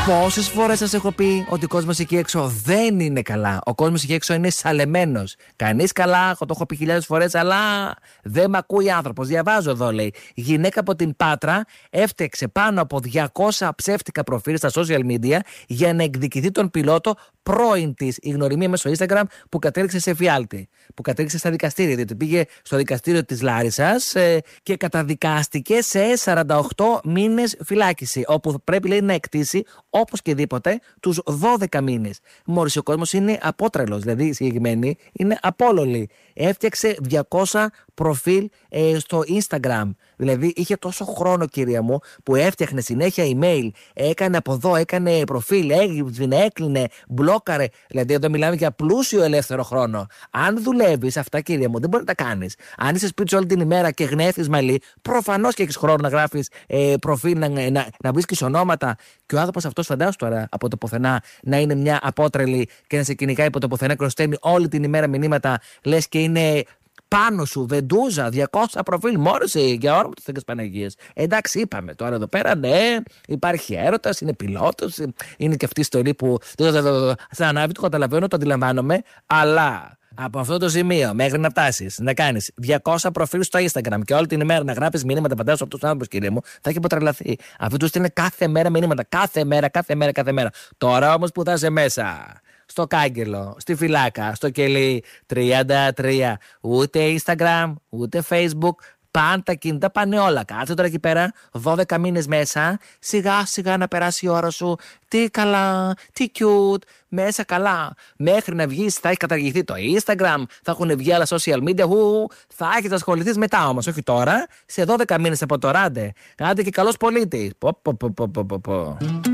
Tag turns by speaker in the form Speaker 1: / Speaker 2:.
Speaker 1: Πόσες φορές σας έχω πει ότι ο κόσμος εκεί έξω δεν είναι καλά. Ο κόσμος εκεί έξω είναι σαλεμένος. Κανείς καλά, το έχω πει χιλιάδες φορές, αλλά δεν μ' ακούει άνθρωπος. Διαβάζω εδώ, λέει. Γυναίκα από την Πάτρα έφτιαξε πάνω από 200 ψεύτικα προφίλ στα social media για να εκδικηθεί τον πιλότο πρώην της, η γνωριμία μέσω Instagram, που κατέληξε σε εφιάλτη. Που κατέληξε στα δικαστήρια. Διότι πήγε στο δικαστήριο της Λάρισσας και καταδικάστηκε σε 48 μήνες φυλάκιση. Όπου πρέπει, λέει, να εκτίσει όπως και δίποτε τους 12 μήνες. Μόλις ο κόσμος είναι απότρελος. Δηλαδή η συγκεκριμένη είναι απόλολη. Έφτιαξε 200 προφίλ στο Instagram. Δηλαδή είχε τόσο χρόνο, κυρία μου, που έφτιαχνε συνέχεια email, έκανε από εδώ, έκανε προφίλ, έκλεινε, μπλόκαρε. Δηλαδή εδώ μιλάμε για πλούσιο ελεύθερο χρόνο. Αν δουλεύεις αυτά, κυρία μου, δεν μπορεί να τα κάνεις. Αν είσαι σπίτι όλη την ημέρα και γνέφεις μαλλί, προφανώς και έχεις χρόνο να γράφεις προφίλ, να βρίσκεις ονόματα. Και ο άνθρωπος αυτός, φαντάσου τώρα από το πουθενά να είναι μια απότρελη και να σε κυνηγάει από το πουθενά και να στέλνει όλη την ημέρα μηνύματα, λες και είναι πάνω σου, βεντούζα, 200 προφίλ, μόρισε για όνομα του Θεού Παναγίας. Εντάξει, είπαμε τώρα εδώ πέρα, ναι, υπάρχει έρωτας, είναι πιλότος, είναι και αυτή η ιστορία που θα ανάβει, το καταλαβαίνω, το αντιλαμβάνομαι, αλλά από αυτό το σημείο μέχρι να φτάσεις να κάνεις 200 προφίλ στο Instagram και όλη την ημέρα να γράψεις μηνύματα παντά σε αυτούς τους άνθρωπους, κύριε μου, θα έχει αποτρελαθεί. Αυτό του στείλει κάθε μέρα μηνύματα, κάθε μέρα. Τώρα όμως που θα είσαι μέσα στο κάγκελο, στη φυλάκα, στο κελί 33, ούτε Instagram, ούτε Facebook, πάνε τα κινητά, πάνε όλα. Κάτσε τώρα εκεί πέρα, 12 μήνες μέσα, σιγά σιγά να περάσει η ώρα σου. Τι καλά, τι cute, μέσα καλά. Μέχρι να βγεις θα έχει καταργηθεί το Instagram, θα έχουν βγει άλλα social media, θα έχεις ασχοληθείς μετά όμως, όχι τώρα, σε 12 μήνες από τώρα, άντε και καλός πολίτης. Πω.